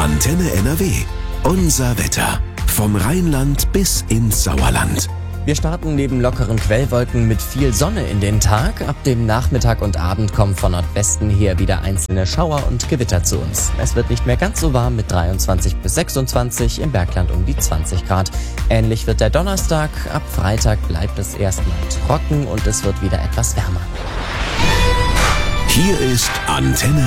Antenne NRW. Unser Wetter. Vom Rheinland bis ins Sauerland. Wir starten neben lockeren Quellwolken mit viel Sonne in den Tag. Ab dem Nachmittag und Abend kommen von Nordwesten her wieder einzelne Schauer und Gewitter zu uns. Es wird nicht mehr ganz so warm mit 23 bis 26, im Bergland um die 20 Grad. Ähnlich wird der Donnerstag. Ab Freitag bleibt es erstmal trocken und es wird wieder etwas wärmer. Hier ist Antenne